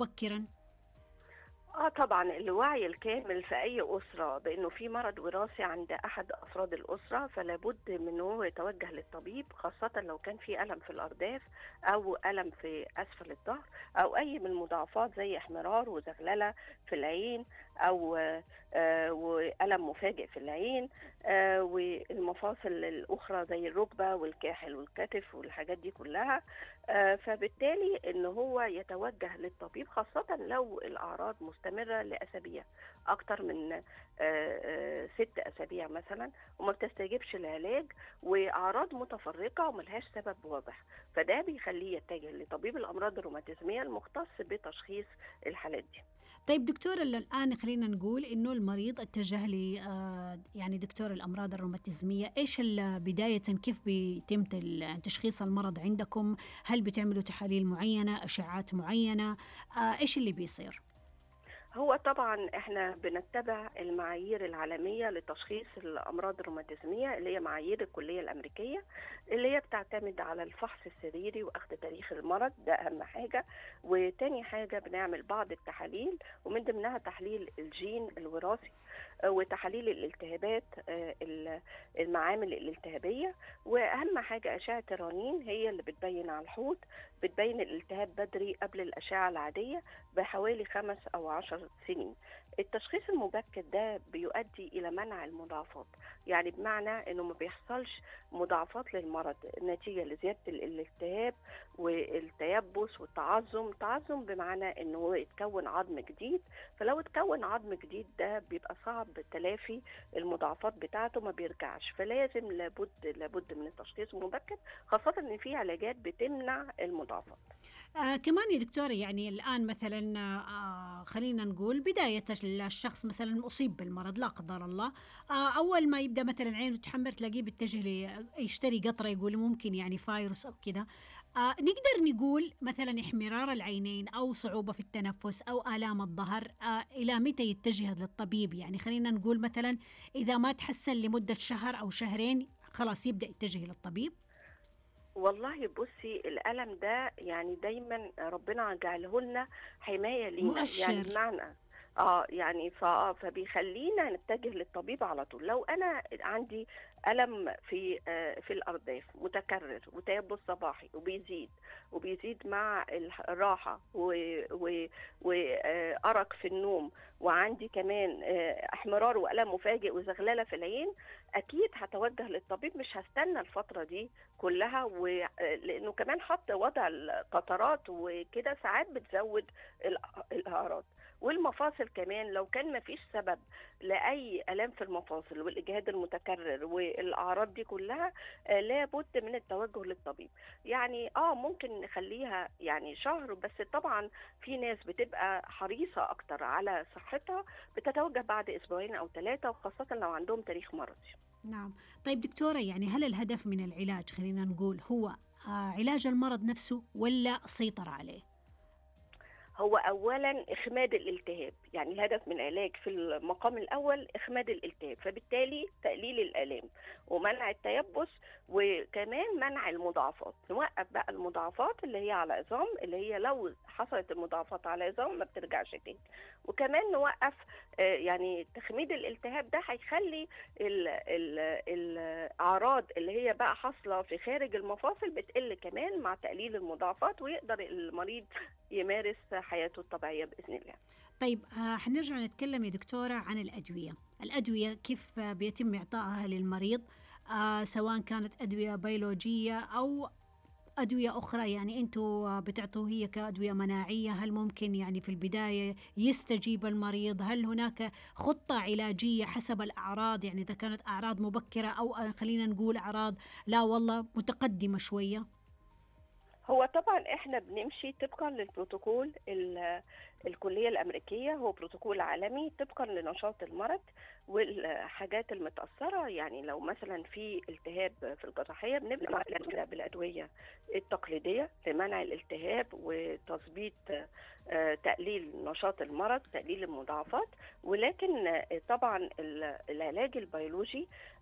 مبكرا؟ طبعا الوعي الكامل في أي أسرة بأنه في مرض وراثي عند أحد أفراد الأسرة، فلا بد من إنه هو يتوجه للطبيب، خاصة لو كان في ألم في الأرداف أو ألم في أسفل الظهر أو أي من المضاعفات زي احمرار وزغللة في العين أو وألم مفاجئ في العين، والمفاصل الأخرى زي الركبة والكاحل والكتف والحاجات دي كلها. فبالتالي إن هو يتوجه للطبيب، خاصة لو الأعراض مستمرة لأسابيع، أكتر من 6 أسابيع مثلا، وما بتستجيبش العلاج، وأعراض متفرقة وملهاش سبب واضح، فده بيخليه يتجه لطبيب الأمراض الروماتيزمية المختص بتشخيص الحالات دي. طيب دكتورة، الآن خلينا نقول إنه المريض اتجه ل يعني دكتور الأمراض الروماتيزمية، إيش بداية كيف بيتم تشخيص المرض عندكم؟ هل بتعملوا تحاليل معينة، أشعات معينة؟ إيش اللي بيصير؟ هو طبعا احنا بنتبع المعايير العالمية لتشخيص الأمراض الروماتيزمية، اللي هي معايير الكلية الأمريكية، اللي هي بتعتمد على الفحص السريري وأخذ تاريخ المرض، ده أهم حاجة. وتاني حاجة بنعمل بعض التحاليل، ومن ضمنها تحليل الجين الوراثي، وتحاليل الالتهابات، المعامل الالتهابية. وأهم حاجة أشعة الرنين، هي اللي بتبين على الحوض، بتبين الالتهاب بدري قبل الأشعة العادية بحوالي 5 أو 10 سنين. التشخيص المبكر ده بيؤدي إلى منع المضاعفات، يعني بمعنى أنه ما بيحصلش مضاعفات للمرض نتيجة لزيادة الالتهاب والتيبس والتعظم. تعظم بمعنى أنه هو يتكون عظم جديد، فلو اتكون عظم جديد ده بيبقى صعب تلافي المضاعفات بتاعته، ما بيرجعش، فلازم لابد من التشخيص المبكر، خاصة أن في علاجات بتمنع المضاعفات. كمان يا دكتورة، يعني الآن مثلا خلينا نقول بداية الشخص مثلا أصيب بالمرض لا قدر الله، أول ما يبدأ مثلا عينه تحمر تلاقيه بيتجه يشتري قطرة، يقول ممكن يعني فايروس أو كذا. نقدر نقول مثلا احمرار العينين أو صعوبة في التنفس أو آلام الظهر، إلى متى يتجه للطبيب؟ يعني خلينا نقول مثلا إذا ما تحسن لمدة شهر أو شهرين خلاص يبدأ يتجه للطبيب. والله بصي، الألم ده يعني دايما ربنا جعله لنا حماية لينا، يعني مؤشر. بمعنى يعني فبيخلينا نتجه للطبيب على طول. لو أنا عندي ألم في الأرداف متكرر وتيبس صباحي وبيزيد مع الراحة وأرق في النوم، وعندي كمان احمرار وألم مفاجئ وزغللة في العين، أكيد هتوجه للطبيب، مش هستنى الفترة دي كلها. لأنه كمان حط وضع القطرات وكده ساعات بتزود الأعراض. والمفاصل كمان، لو كان مفيش سبب لأي آلام في المفاصل والإجهاد المتكرر والأعراض دي كلها، لابد من التوجه للطبيب. يعني ممكن نخليها يعني شهر، بس طبعا في ناس بتبقى حريصة أكتر على صحتها، بتتوجه بعد أسبوعين أو 3، وخاصة لو عندهم تاريخ مرضي. نعم. طيب دكتورة، يعني هل الهدف من العلاج خلينا نقول هو علاج المرض نفسه ولا السيطرة عليه؟ هو أولا إخماد الالتهاب، يعني الهدف من العلاج في المقام الأول إخماد الالتهاب، فبالتالي تقليل الآلام ومنع التيبس، وكمان منع المضاعفات. نوقف بقى المضاعفات اللي هي على عظام، اللي هي لو حصلت المضاعفات على عظام ما بترجعش تاني. وكمان نوقف يعني تخميد الالتهاب ده هيخلي الأعراض اللي هي بقى حاصلة في خارج المفاصل بتقل كمان مع تقليل المضاعفات، ويقدر المريض يمارس حياته الطبيعية بإذن الله. طيب حنرجع نتكلم يا دكتورة عن الأدوية كيف بيتم إعطائها للمريض، سواء كانت أدوية بيولوجية أو أدوية أخرى، يعني أنتوا بتعطوه هي كأدوية مناعية؟ هل ممكن يعني في البداية يستجيب المريض؟ هل هناك خطة علاجية حسب الأعراض، يعني إذا كانت أعراض مبكرة أو خلينا نقول أعراض لا والله متقدمة شوية؟ هو طبعا احنا بنمشي طبقا للبروتوكول الكلية الأمريكية، هو بروتوكول عالمي طبقا لنشاط المرض والحاجات المتأثرة. يعني لو مثلا في التهاب في الجراحية، بنبدأ بالأدوية التقليدية لمنع الالتهاب وتظبيط تقليل نشاط المرض، تقليل المضاعفات. ولكن طبعا العلاج البيولوجي